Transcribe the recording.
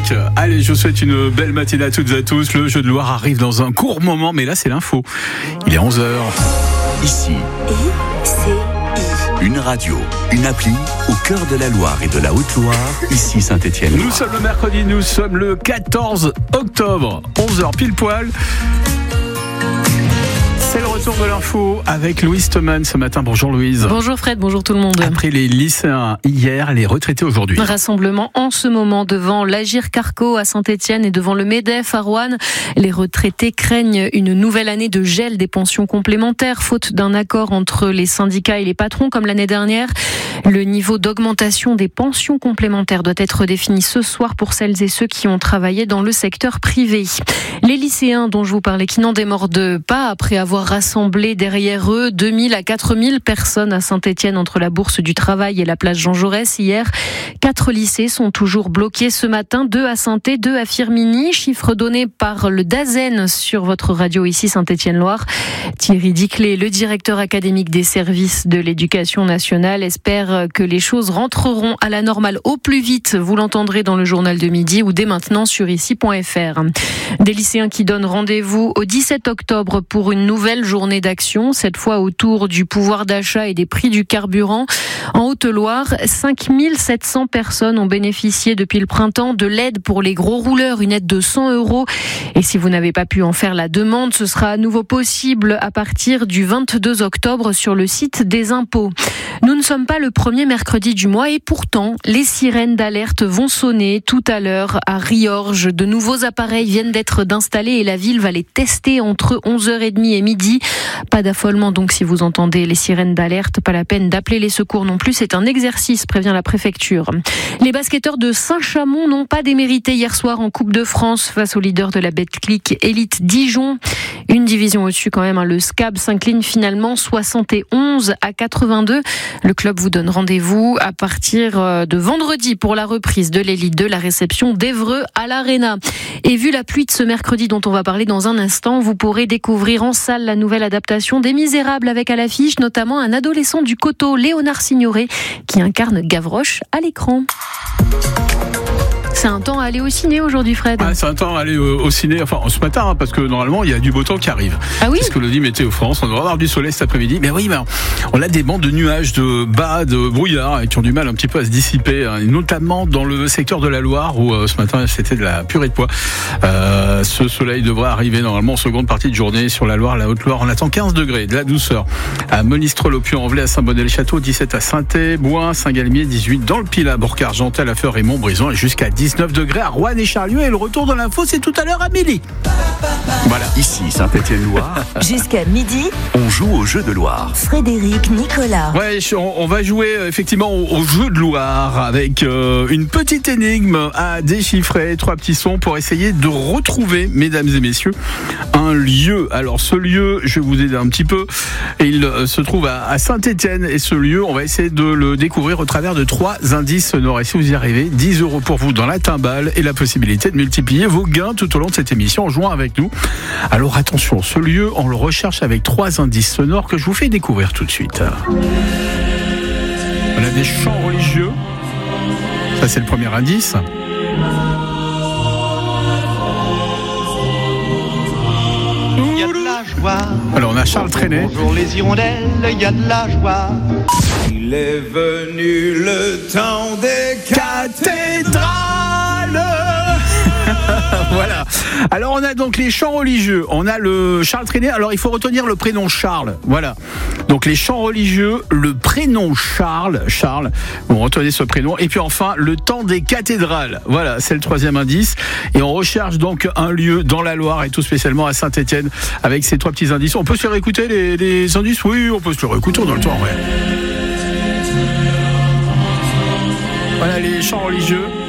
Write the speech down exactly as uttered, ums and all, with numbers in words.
Rock. Allez, je vous souhaite une belle matinée à toutes et à tous. Le Jeu de Loire arrive dans un court moment, mais là c'est l'info. Il est onze heures. Ici, une radio, une appli au cœur de la Loire et de la Haute-Loire, ici Saint-Étienne. Nous sommes le mercredi, nous sommes le quatorze octobre, onze heures pile poil. C'est le retour de l'info avec Louise Thoman ce matin. Bonjour Louise. Bonjour Fred, bonjour tout le monde. Après les lycéens hier, les retraités aujourd'hui. Rassemblement en ce moment devant l'Agir Carco à Saint-Étienne et devant le MEDEF à Roanne. Les retraités craignent une nouvelle année de gel des pensions complémentaires, faute d'un accord entre les syndicats et les patrons comme l'année dernière. Le niveau d'augmentation des pensions complémentaires doit être défini ce soir pour celles et ceux qui ont travaillé dans le secteur privé. Les lycéens dont je vous parlais qui n'en démordent pas après avoir rassemblé derrière eux deux mille à quatre mille personnes à Saint-Étienne entre la Bourse du Travail et la place Jean Jaurès hier. Quatre lycées sont toujours bloqués ce matin, deux à Saint-É, deux à Firminy. Chiffre donné par le DAZEN sur votre radio ici Saint-Étienne-Loire. Thierry Diclé, le directeur académique des services de l'éducation nationale, espère que les choses rentreront à la normale au plus vite. Vous l'entendrez dans le journal de midi ou dès maintenant sur ici point f r. Des lycéens qui donnent rendez-vous au dix-sept octobre pour une nouvelle journée d'action, cette fois autour du pouvoir d'achat et des prix du carburant. En Haute-Loire, cinq mille sept cents personnes ont bénéficié depuis le printemps de l'aide pour les gros rouleurs, une aide de cent euros. Et si vous n'avez pas pu en faire la demande, ce sera à nouveau possible à partir du vingt-deux octobre sur le site des impôts. Nous ne sommes pas le premier mercredi du mois et pourtant, les sirènes d'alerte vont sonner tout à l'heure à Riorges. De nouveaux appareils viennent d'être installés et la ville va les tester entre onze heures trente et midi. Pas d'affolement donc si vous entendez les sirènes d'alerte, pas la peine d'appeler les secours non plus, c'est un exercice, prévient la préfecture. Les basketteurs de Saint-Chamond n'ont pas démérité hier soir en Coupe de France face au leader de la Betclic Élite Dijon. Une division au-dessus quand même, hein. Le S C A B s'incline finalement soixante et onze à quatre-vingt-deux. Le club vous donne rendez-vous à partir de vendredi pour la reprise de l'Élite deux, la réception d'Évreux à l'Arena. Et vu la pluie de ce mercredi dont on va parler dans un instant, vous pourrez découvrir en salle la nouvelle adaptation des Misérables avec à l'affiche notamment un adolescent du Coteau, Léonard Signoret, qui incarne Gavroche à l'écran. C'est un temps à aller au ciné aujourd'hui, Fred. Ah, c'est un temps à aller au, au ciné, enfin ce matin, hein, parce que normalement il y a du beau temps qui arrive. Ah oui. C'est ce que le dit Météo France. On devrait avoir du soleil cet après-midi. Mais oui, ben, on a des bandes de nuages, de bas, de brouillard, et qui ont du mal un petit peu à se dissiper, hein, notamment dans le secteur de la Loire où euh, ce matin c'était de la purée de pois. Euh, ce soleil devrait arriver normalement en seconde partie de journée sur la Loire, la Haute-Loire. On attend quinze degrés, de la douceur à Monistrol, au Puy-en-Velay, à Saint-Bonnet-le-Château, dix-sept à Saint-É, Bouin, Saint-Galmier, dix-huit dans le Pilat, Bourg-Argentel, à Feur, Raymond, Brison, et jusqu'à dix-neuf degrés à Rouen et Charlieu. Et le retour de l'info, c'est tout à l'heure à midi. Voilà. Ici Saint-Étienne-Loire. Jusqu'à midi, On joue au Jeu de Loire. Frédéric Nicolas. Ouais, on, on va jouer effectivement au, au Jeu de Loire avec euh, une petite énigme à déchiffrer, trois petits sons pour essayer de retrouver, mesdames et messieurs, un lieu. Alors ce lieu, je vais vous aider un petit peu. Et il euh, se trouve à, à Saint-Étienne. Et ce lieu, on va essayer de le découvrir au travers de trois indices sonores. Et si vous y arrivez, dix euros pour vous dans la timbale et la possibilité de multiplier vos gains tout au long de cette émission en jouant avec nous. Alors attention, ce lieu, on le recherche avec trois indices sonores que je vous fais découvrir tout de suite. On a des chants religieux. Ça, c'est le premier indice. Il y a de la joie. Alors, on a Charles Trenet. Bonjour les hirondelles, il y a de la joie. Il est venu le temps des Cathédrales. Voilà. Alors on a donc les chants religieux. On a le Charles Trenet. Alors il faut retenir le prénom Charles. Voilà. Donc les chants religieux, le prénom Charles, Charles. Bon, retenez ce prénom. Et puis enfin le temps des cathédrales. Voilà, c'est le troisième indice. Et on recherche donc un lieu dans la Loire et tout spécialement à Saint-Étienne avec ces trois petits indices. On peut se les réécouter les, les indices. Oui, on peut se les réécouter dans le temps. Ouais. Voilà les chants religieux.